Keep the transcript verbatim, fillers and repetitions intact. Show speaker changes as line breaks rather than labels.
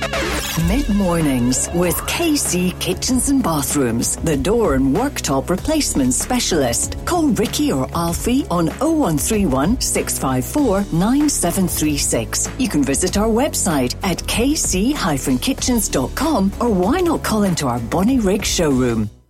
Mid-mornings with K C Kitchens and Bathrooms, the door and worktop replacement specialist. Call Ricky or Alfie on oh one three one, six five four, nine seven three six. You can visit our website at k c dash kitchens dot com, or why not call into our Bonnie Rig showroom.